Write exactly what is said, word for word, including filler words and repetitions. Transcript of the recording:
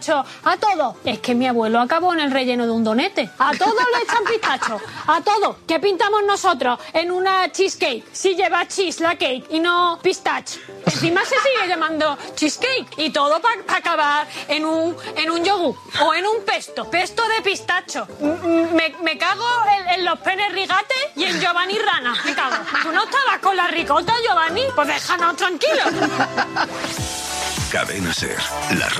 A todo. Es que mi abuelo acabó en el relleno de un donete. A todo le echan pistacho. A todo. ¿Qué pintamos nosotros en una cheesecake? Si lleva cheese la cake y no pistache. Encima se sigue llamando cheesecake. Y todo para pa acabar en un, en un yogur o en un pesto. Pesto de pistacho. Me, me cago en, en los penes rigates y en Giovanni Rana. Me cago. ¿Tú no estabas con la ricota, Giovanni? Pues déjanos tranquilos. Cadena Ser. La